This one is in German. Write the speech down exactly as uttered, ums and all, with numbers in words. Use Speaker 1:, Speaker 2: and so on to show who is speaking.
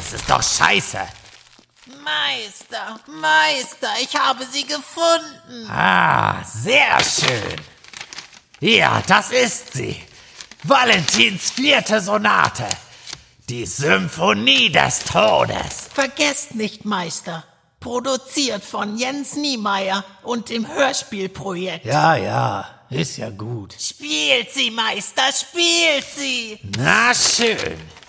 Speaker 1: Das ist doch scheiße.
Speaker 2: Meister, Meister, ich habe sie gefunden.
Speaker 1: Ah, sehr schön. Ja, das ist sie. Valentins vierte Sonate. Die Symphonie des Todes.
Speaker 2: Vergesst nicht, Meister. Produziert von Jens Niemeyer und dem Hörspielprojekt.
Speaker 3: Ja, ja, ist ja gut.
Speaker 2: Spielt sie, Meister, spielt sie.
Speaker 1: Na schön.